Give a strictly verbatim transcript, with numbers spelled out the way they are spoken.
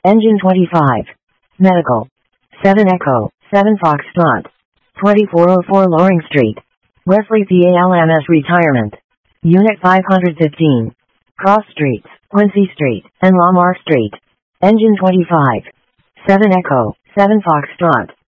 Engine twenty-five. Medical. seven Echo, seven Foxtrot. twenty-four oh four Loring Street. Wesley P A L M S Retirement. Unit five hundred fifteen. Cross Streets, Quincy Street, and Lamar Street. Engine twenty-five. seven Echo, seven Foxtrot.